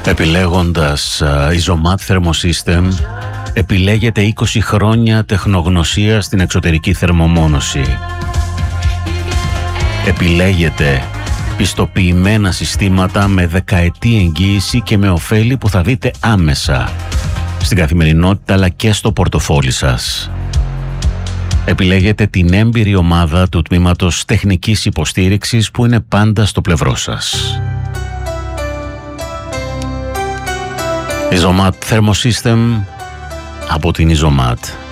Επιλέγοντας Isomat Thermosystem, επιλέγετε 20 χρόνια τεχνογνωσία στην εξωτερική θερμομόνωση. Επιλέγετε πιστοποιημένα συστήματα με δεκαετή εγγύηση και με ωφέλη που θα δείτε άμεσα στην καθημερινότητα αλλά και στο πορτοφόλι σας. Επιλέγετε την έμπειρη ομάδα του τμήματος τεχνικής υποστήριξης που είναι πάντα στο πλευρό σας. Isomat Thermosystem από την Isomat.